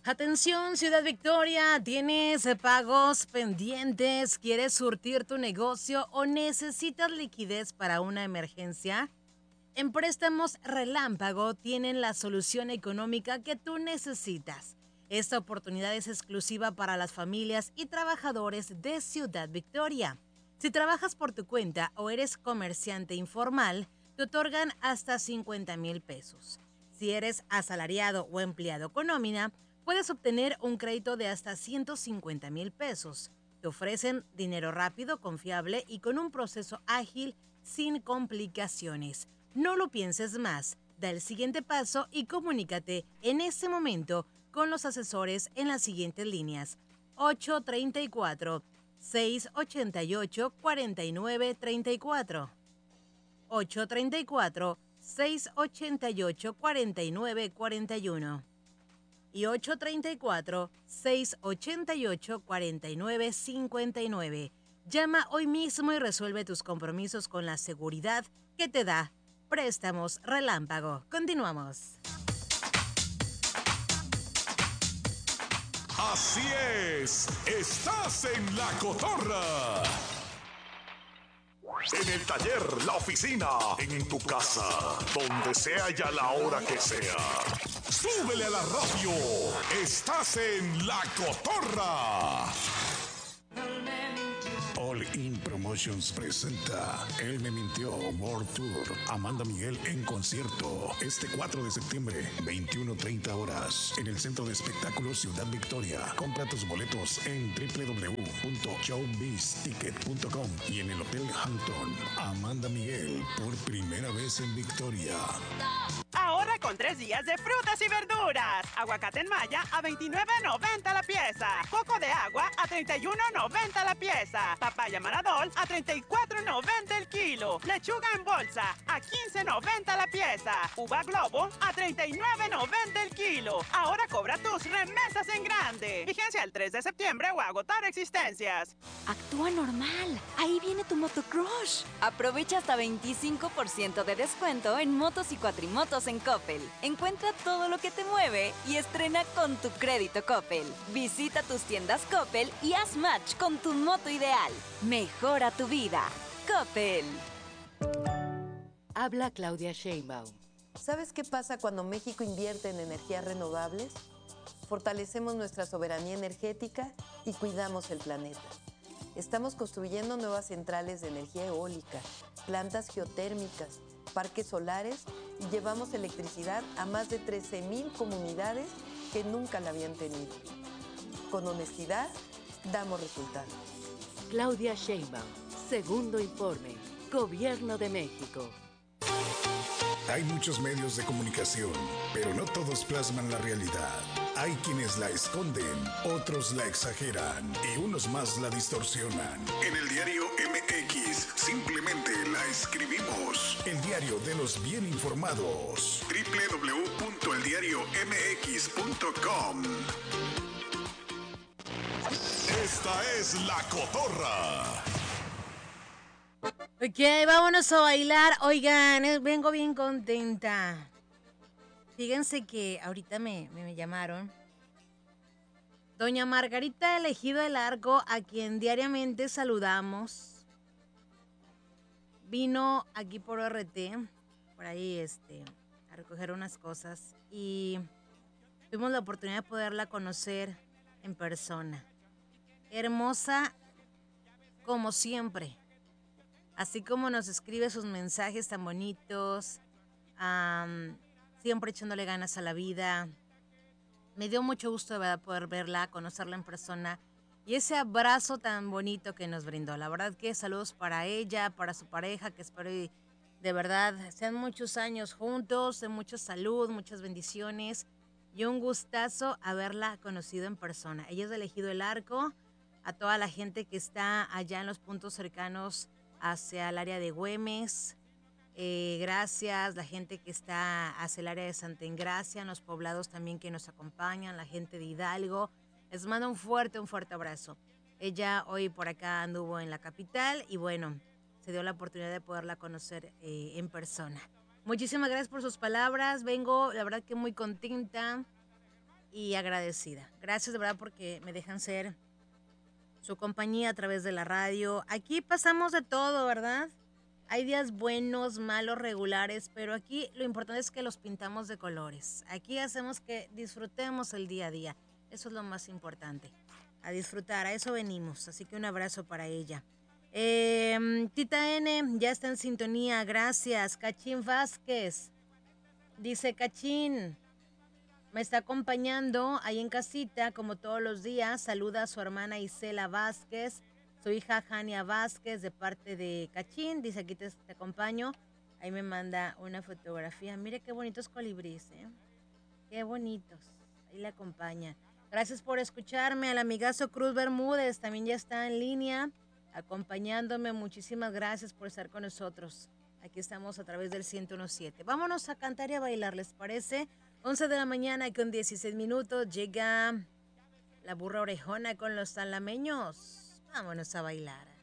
Atención, Ciudad Victoria, ¿tienes pagos pendientes? ¿Quieres surtir tu negocio o necesitas liquidez para una emergencia? En Préstamos Relámpago tienen la solución económica que tú necesitas. Esta oportunidad es exclusiva para las familias y trabajadores de Ciudad Victoria. Si trabajas por tu cuenta o eres comerciante informal, te otorgan hasta 50,000 pesos. Si eres asalariado o empleado con nómina, puedes obtener un crédito de hasta 150,000 pesos. Te ofrecen dinero rápido, confiable y con un proceso ágil sin complicaciones. No lo pienses más. Da el siguiente paso y comunícate en este momento con los asesores en las siguientes líneas: 834-688-4934, 834-688-4941 y 834-688-4959. Llama hoy mismo y resuelve tus compromisos con la seguridad que te da Préstamos Relámpago. Continuamos. Así es, estás en La Cotorra. En el taller, la oficina, en tu casa, donde sea y a la hora que sea. Súbele a la radio, estás en La Cotorra. All In Promotions presenta Él me mintió World Tour. Amanda Miguel en concierto este 4 de septiembre, 21:30 horas, en el Centro de Espectáculos Ciudad Victoria. Compra tus boletos en www.showbizticket.com y en el Hotel Hampton. Amanda Miguel, por primera vez en Victoria. Ahora con 3 días de frutas y verduras. Aguacate en malla a $29.90 la pieza. Coco de agua a $31.90 la pieza. Papaya Maradol a $34.90 el kilo. Lechuga en bolsa a $15.90 la pieza. Uva Globo a $39.90 el kilo. Ahora cobra tus remesas en grande. Vigencia el 3 de septiembre o agotar existencias. Actúa normal. Ahí viene tu motocrush. Aprovecha hasta 25% de descuento en motos y cuatrimotos en Coppel. Encuentra todo lo que te mueve y estrena con tu crédito Coppel. Visita tus tiendas Coppel y haz match con tu moto ideal. Mejora tu vida. Coppel. Habla Claudia Sheinbaum. ¿Sabes qué pasa cuando México invierte en energías renovables? Fortalecemos nuestra soberanía energética y cuidamos el planeta. Estamos construyendo nuevas centrales de energía eólica, plantas geotérmicas, parques solares y llevamos electricidad a más de 13,000 comunidades que nunca la habían tenido. Con honestidad, damos resultados. Claudia Sheinbaum, segundo informe, Gobierno de México. Hay muchos medios de comunicación, pero no todos plasman la realidad. Hay quienes la esconden, otros la exageran y unos más la distorsionan. En el diario MX simplemente la escribimos. El diario de los bien informados. www.eldiariomx.com. Esta es La Cotorra. Ok, vámonos a bailar. Oigan, vengo bien contenta. Fíjense que ahorita me llamaron. Doña Margarita Elegido del Arco, a quien diariamente saludamos, vino aquí por RT, por ahí a recoger unas cosas y tuvimos la oportunidad de poderla conocer en persona. Hermosa como siempre. Así como nos escribe sus mensajes tan bonitos, siempre echándole ganas a la vida. Me dio mucho gusto de verdad poder verla, conocerla en persona y ese abrazo tan bonito que nos brindó. La verdad que saludos para ella, para su pareja, que espero y de verdad sean muchos años juntos, de mucha salud, muchas bendiciones y un gustazo haberla conocido en persona. Ella es de Elegido el Arco, a toda la gente que está allá en los puntos cercanos hacia el área de Güemes. Gracias, la gente que está hacia el área de Santa Engracia, en los poblados también que nos acompañan, la gente de Hidalgo. Les mando un fuerte abrazo. Ella hoy por acá anduvo en la capital y bueno, se dio la oportunidad de poderla conocer en persona. Muchísimas gracias por sus palabras. Vengo, la verdad que muy contenta y agradecida. Gracias de verdad porque me dejan ser su compañía a través de la radio. Aquí pasamos de todo, ¿verdad? Hay días buenos, malos, regulares, pero aquí lo importante es que los pintamos de colores. Aquí hacemos que disfrutemos el día a día. Eso es lo más importante. A disfrutar, a eso venimos. Así que un abrazo para ella. Tita N ya está en sintonía, gracias. Cachín Vázquez. Dice Cachín, me está acompañando ahí en casita como todos los días. Saluda a su hermana Isela Vázquez, su hija Jania Vázquez de parte de Cachín. Dice aquí te acompaño. Ahí me manda una fotografía. Mire qué bonitos colibríes, ¿eh? Qué bonitos. Ahí le acompaña. Gracias por escucharme. Al amigazo Cruz Bermúdez también ya está en línea acompañándome. Muchísimas gracias por estar con nosotros. Aquí estamos a través del 101.7. Vámonos a cantar y a bailar, ¿les parece? 11 de la mañana con 16 minutos. Llega la burra orejona con los talameños. Vámonos a bailar.